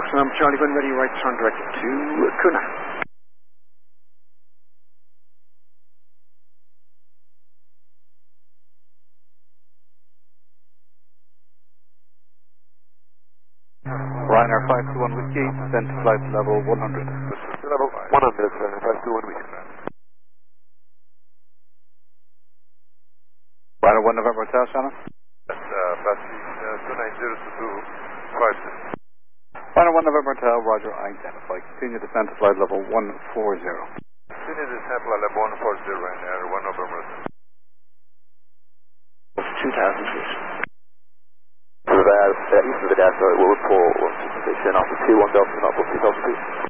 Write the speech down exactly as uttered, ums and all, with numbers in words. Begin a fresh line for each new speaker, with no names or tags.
number Charlie, when ready, right turn directed to Kuna.
Ryanair five two one Whiskey, descend to flight level one hundred.
Level one hundred, five two one Whiskey.
Ryanair one November Hotel, Shannon.
Yes, uh, Basi uh, two nine zero two two five six.
Ryanair one November Hotel, Roger, identify. Continue descent to flight level one forty.
Continue descent flight level one forty, Ryanair one November Hotel.
two thousand feet.
So that, uh, east of the dash, it will report one station after two one Delta, not two thousand feet.